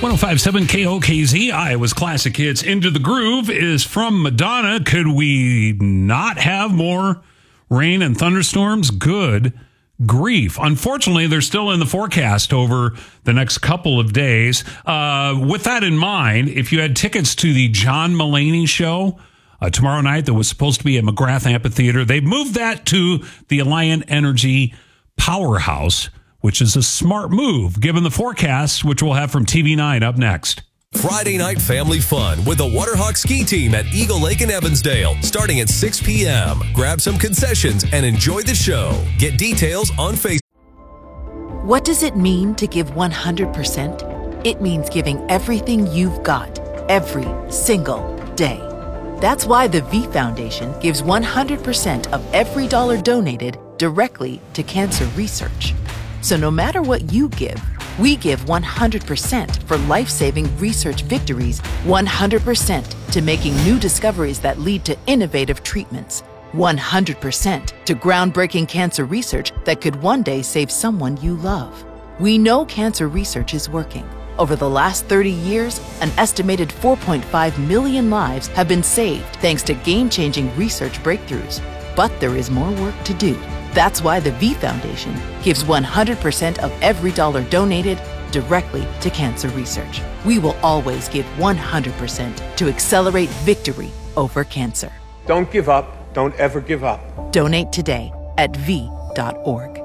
1057 KOKZ, Iowa's Classic Hits. Into the Groove is from Madonna. Could we not have more rain and thunderstorms? Good grief. Unfortunately, they're still in the forecast over the next couple of days. With that in mind, if you had tickets to the John Mulaney show tomorrow night that was supposed to be at McGrath Amphitheater, they've moved that to the Alliant Energy Powerhouse, which is a smart move, given the forecast, which we'll have from TV9 up next. Friday night family fun with the Waterhawk ski team at Eagle Lake in Evansdale, starting at 6 p.m. Grab some concessions and enjoy the show. Get details on Facebook. What does it mean to give 100%? It means giving everything you've got, every single day. That's why the V Foundation gives 100% of every dollar donated directly to cancer research. So no matter what you give, we give 100% for life-saving research victories, 100% to making new discoveries that lead to innovative treatments, 100% to groundbreaking cancer research that could one day save someone you love. We know cancer research is working. Over the last 30 years, an estimated 4.5 million lives have been saved thanks to game-changing research breakthroughs. But there is more work to do. That's why the V Foundation gives 100% of every dollar donated directly to cancer research. We will always give 100% to accelerate victory over cancer. Don't give up. Don't ever give up. Donate today at V.org.